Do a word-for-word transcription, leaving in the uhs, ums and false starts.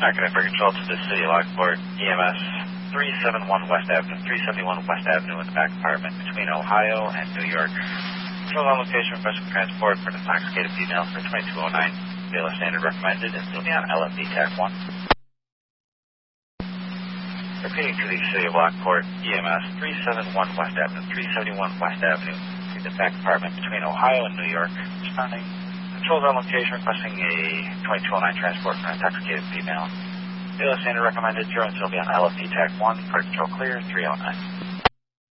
Alright, for control to the City of Lockport, E M S three seventy-one West Avenue, three seventy-one West Avenue in the back apartment between Ohio and New York. Control on location requesting transport for an intoxicated female for twenty-two oh nine. Baylor Standard recommended and still be on L F D TAC one. Repeating to the City of Lockport, E M S three seventy-one West Avenue, three seventy-one West Avenue in the back apartment between Ohio and New York. Responding. Controls on location requesting a twenty-two oh nine transport for an intoxicated female. Baylor Standard recommended zero and still be on L F D TAC one. For control clear, three oh nine.